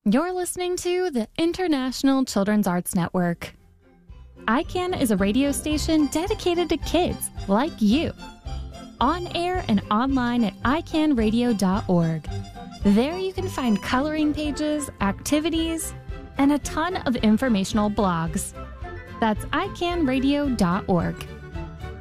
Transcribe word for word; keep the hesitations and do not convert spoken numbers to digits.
You're listening to the International Children's Arts Network. I CAN is a radio station dedicated to kids like you. On air and online at i can radio dot org. There you can find coloring pages, activities, and a ton of informational blogs. That's i can radio dot org.